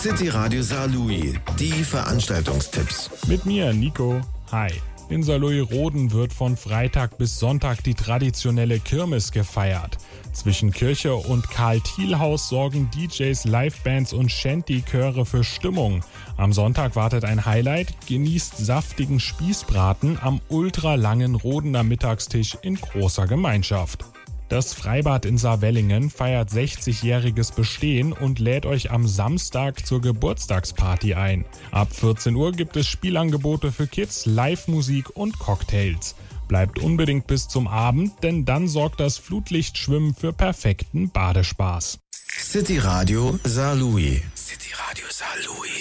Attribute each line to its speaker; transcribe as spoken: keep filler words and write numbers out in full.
Speaker 1: City Radio Saarlouis, die Veranstaltungstipps.
Speaker 2: Mit mir, Nico. Hi. In Saarlouis-Roden wird von Freitag bis Sonntag die traditionelle Kirmes gefeiert. Zwischen Kirche und Karl-Thiel-Haus sorgen D Js, Livebands und Shanty-Chöre für Stimmung. Am Sonntag wartet ein Highlight, genießt saftigen Spießbraten am ultralangen Rodener Mittagstisch in großer Gemeinschaft. Das Freibad in Saarwellingen feiert sechzigjähriges Bestehen und lädt euch am Samstag zur Geburtstagsparty ein. Ab vierzehn Uhr gibt es Spielangebote für Kids, Live-Musik und Cocktails. Bleibt unbedingt bis zum Abend, denn dann sorgt das Flutlichtschwimmen für perfekten Badespaß.
Speaker 1: City Radio Saarlouis. City Radio Saarlouis.